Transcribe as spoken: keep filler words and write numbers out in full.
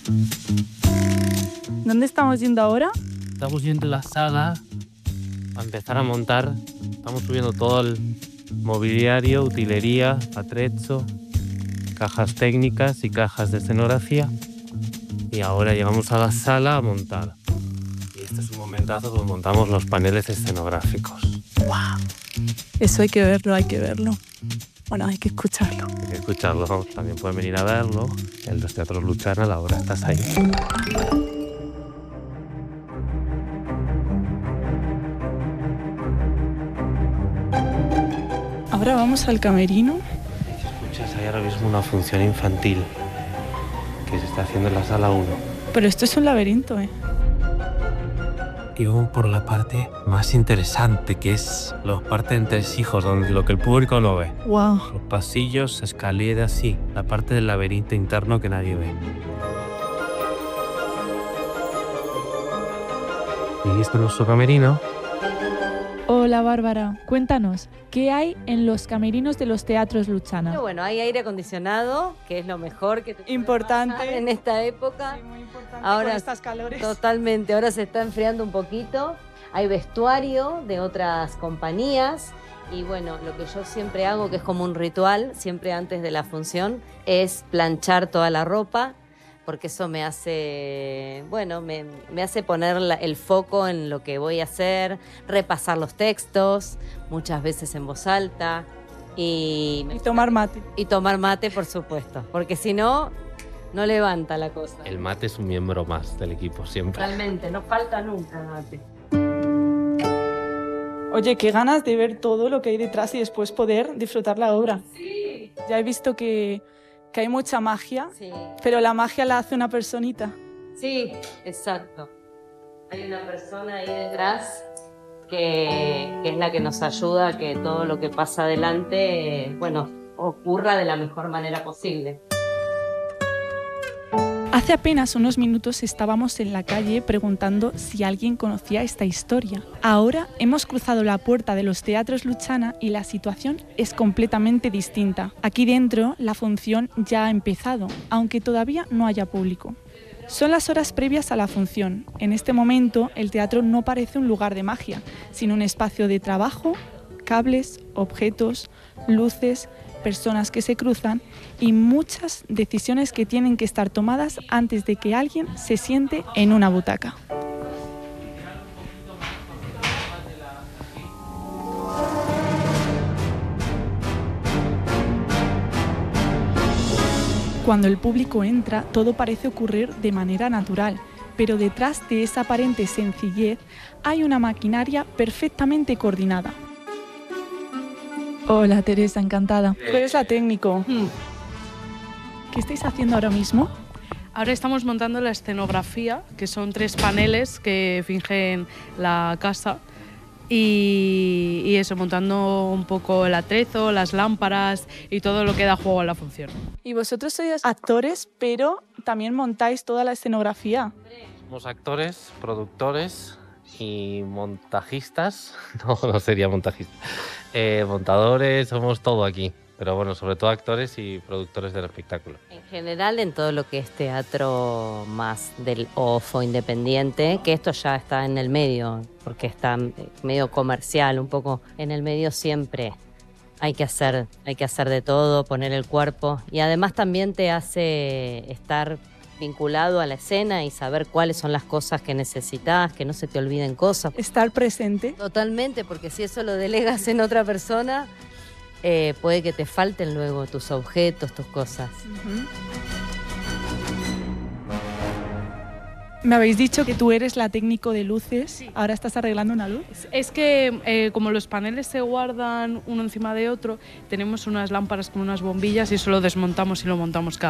¿Dónde estamos yendo ahora? Estamos yendo a la sala a empezar a montar. Estamos subiendo todo el mobiliario, utilería, atrecho, cajas técnicas y cajas de escenografía. Y ahora llegamos a la sala a montar. Y este es un momentazo donde montamos los paneles escenográficos. ¡Wow! Eso hay que verlo, hay que verlo. Bueno, hay que escucharlo. Hay que escucharlo, ¿no? También pueden venir a verlo. En los teatros Luchana, la obra estás ahí. Ahora vamos al camerino. Escuchas ahí ahora mismo una función infantil que se está haciendo en la sala uno. Pero esto es un laberinto, ¿eh? Y vamos por la parte más interesante, que es la parte de entresijos, donde lo que el público no ve. Wow. Los pasillos, escaleras, sí, la parte del laberinto interno que nadie ve. Y esto es nuestro camerino. Hola Bárbara, cuéntanos, ¿qué hay en los camerinos de los teatros Luchana? Bueno, hay aire acondicionado, que es lo mejor que te puede Importante. pasar en esta época. Sí, muy importante Ahora, con estas calores. Totalmente, ahora se está enfriando un poquito. Hay vestuario de otras compañías. Y bueno, lo que yo siempre hago, que es como un ritual, siempre antes de la función, es planchar toda la ropa, porque eso me hace, bueno, me, me hace poner la, el foco en lo que voy a hacer, repasar los textos, muchas veces en voz alta. Y, Y tomar mate. Y tomar mate, por supuesto, porque si no, no levanta la cosa. El mate es un miembro más del equipo, siempre. Realmente, no falta nunca el mate. Oye, qué ganas de ver todo lo que hay detrás y después poder disfrutar la obra. Sí. Ya he visto que, que hay mucha magia, Sí. pero la magia la hace una personita. Sí, exacto. Hay una persona ahí detrás que, que es la que nos ayuda a que todo lo que pasa adelante, eh, bueno, ocurra de la mejor manera posible. Hace apenas unos minutos estábamos en la calle preguntando si alguien conocía esta historia. Ahora hemos cruzado la puerta de los teatros Luchana y la situación es completamente distinta. Aquí dentro la función ya ha empezado, aunque todavía no haya público. Son las horas previas a la función. En este momento el teatro no parece un lugar de magia, sino un espacio de trabajo, cables, objetos, luces, personas que se cruzan y muchas decisiones que tienen que estar tomadas antes de que alguien se siente en una butaca. Cuando el público entra, todo parece ocurrir de manera natural, pero detrás de esa aparente sencillez hay una maquinaria perfectamente coordinada. Hola Teresa, encantada. Tú eres la técnico. Hmm. ¿Qué estáis haciendo ahora mismo? Ahora estamos montando la escenografía, que son tres paneles que fingen la casa. Y, y eso, montando un poco el atrezo, las lámparas y todo lo que da juego a la función. Y vosotros sois actores, pero también montáis toda la escenografía. Somos actores, productores y montajistas. No, no sería montajista. Eh, montadores, somos todo aquí. Pero bueno, sobre todo actores y productores del espectáculo. En general, en todo lo que es teatro más del off o independiente, que esto ya está en el medio, porque está medio comercial, un poco en el medio siempre hay que hacer, hay que hacer de todo, poner el cuerpo. Y además también te hace estar vinculado a la escena y saber cuáles son las cosas que necesitas, que no se te olviden cosas. Estar presente. Totalmente, porque si eso lo delegas en otra persona, eh, puede que te falten luego tus objetos, tus cosas. Uh-huh. Me habéis dicho que tú eres la técnico de luces. Sí. Ahora estás arreglando una luz. Es que eh, como los paneles se guardan uno encima de otro, tenemos unas lámparas con unas bombillas y eso lo desmontamos y lo montamos cada